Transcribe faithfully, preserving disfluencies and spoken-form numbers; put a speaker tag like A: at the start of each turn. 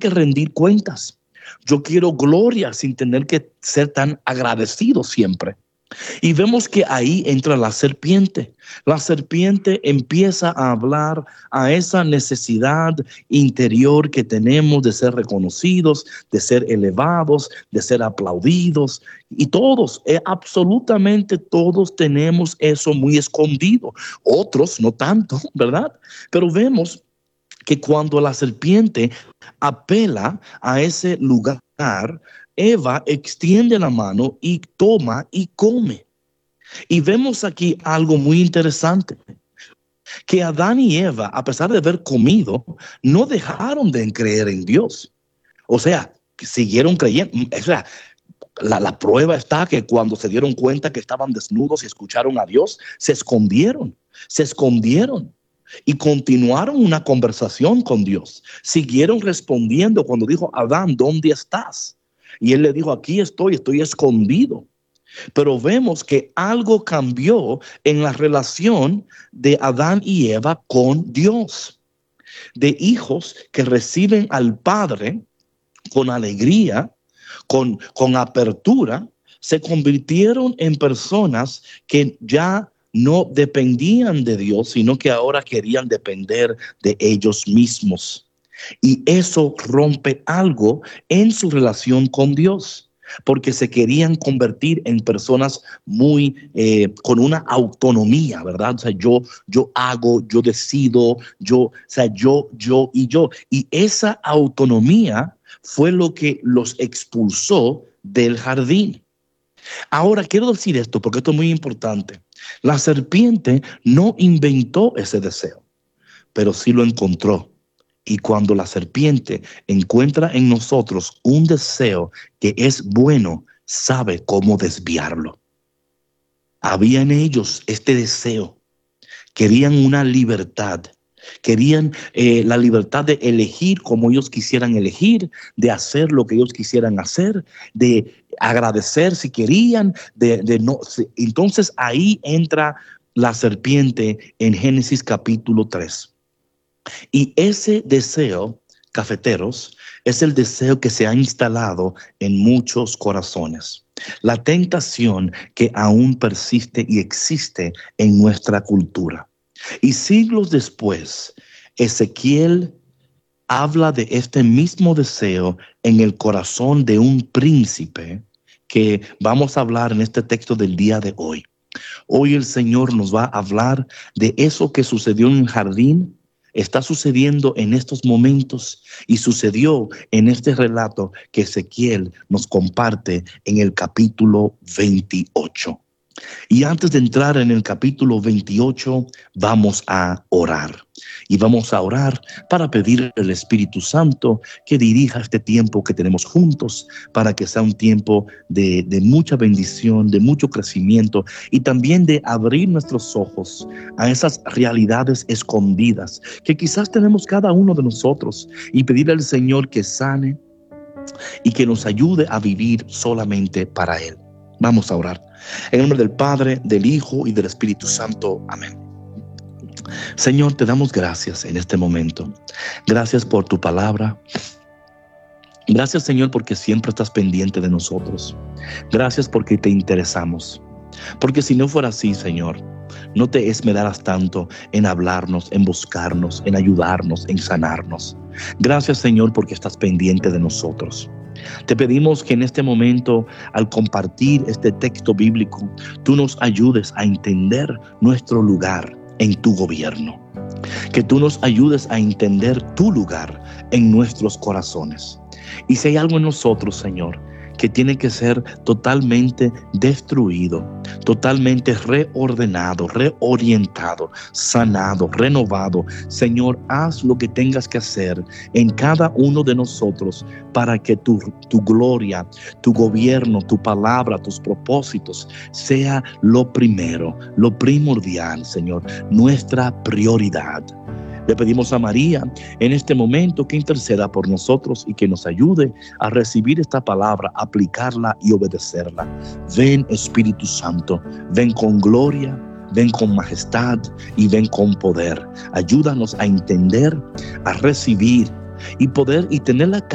A: que rendir cuentas. Yo quiero gloria sin tener que ser tan agradecido siempre. Y vemos que ahí entra la serpiente. La serpiente empieza a hablar a esa necesidad interior que tenemos de ser reconocidos, de ser elevados, de ser aplaudidos. Y todos, eh, absolutamente todos tenemos eso muy escondido. Otros no tanto, ¿verdad? Pero vemos que cuando la serpiente apela a ese lugar, Eva extiende la mano y toma y come. Y vemos aquí algo muy interesante, que Adán y Eva, a pesar de haber comido, no dejaron de creer en Dios. O sea, siguieron creyendo. O sea, la, la prueba está que cuando se dieron cuenta que estaban desnudos y escucharon a Dios, se escondieron, se escondieron. Y continuaron una conversación con Dios. Siguieron respondiendo cuando dijo, Adán, ¿dónde estás? Y él le dijo, aquí estoy, estoy escondido. Pero vemos que algo cambió en la relación de Adán y Eva con Dios. De hijos que reciben al Padre con alegría, con, con apertura, se convirtieron en personas que ya no dependían de Dios, sino que ahora querían depender de ellos mismos. Y eso rompe algo en su relación con Dios, porque se querían convertir en personas muy eh, con una autonomía, ¿verdad? O sea, yo, yo hago, yo decido, yo, o sea, yo, yo y yo. Y esa autonomía fue lo que los expulsó del jardín. Ahora, quiero decir esto porque esto es muy importante. La serpiente no inventó ese deseo, pero sí lo encontró. Y cuando la serpiente encuentra en nosotros un deseo que es bueno, sabe cómo desviarlo. Había en ellos este deseo. Querían una libertad. Querían eh, la libertad de elegir como ellos quisieran elegir, de hacer lo que ellos quisieran hacer, de agradecer si querían, de, de no. Entonces ahí entra la serpiente en Génesis capítulo tres. Y ese deseo, cafeteros, es el deseo que se ha instalado en muchos corazones. La tentación que aún persiste y existe en nuestra cultura. Y siglos después, Ezequiel habla de este mismo deseo en el corazón de un príncipe que vamos a hablar en este texto del día de hoy. Hoy el Señor nos va a hablar de eso que sucedió en el jardín, está sucediendo en estos momentos y sucedió en este relato que Ezequiel nos comparte en el capítulo veintiocho. Y antes de entrar en el capítulo veintiocho, vamos a orar. Y vamos a orar para pedir al Espíritu Santo que dirija este tiempo que tenemos juntos, para que sea un tiempo de, de mucha bendición, de mucho crecimiento y también de abrir nuestros ojos a esas realidades escondidas que quizás tenemos cada uno de nosotros, y pedirle al Señor que sane y que nos ayude a vivir solamente para Él. Vamos a orar. En el nombre del Padre, del Hijo y del Espíritu Santo. Amén. Señor, te damos gracias en este momento. Gracias por tu palabra. Gracias, Señor, porque siempre estás pendiente de nosotros. Gracias porque te interesamos. Porque si no fuera así, Señor, no te esmerarás tanto en hablarnos, en buscarnos, en ayudarnos, en sanarnos. Gracias, Señor, porque estás pendiente de nosotros. Te pedimos que en este momento, al compartir este texto bíblico, tú nos ayudes a entender nuestro lugar en tu gobierno. Que tú nos ayudes a entender tu lugar en nuestros corazones. Y si hay algo en nosotros, Señor, que tiene que ser totalmente destruido, totalmente reordenado, reorientado, sanado, renovado. Señor, haz lo que tengas que hacer en cada uno de nosotros para que tu, tu gloria, tu gobierno, tu palabra, tus propósitos sea lo primero, lo primordial, Señor, nuestra prioridad. Le pedimos a María en este momento que interceda por nosotros y que nos ayude a recibir esta palabra, aplicarla y obedecerla. Ven, Espíritu Santo, ven con gloria, ven con majestad y ven con poder. Ayúdanos a entender, a recibir y poder y tener la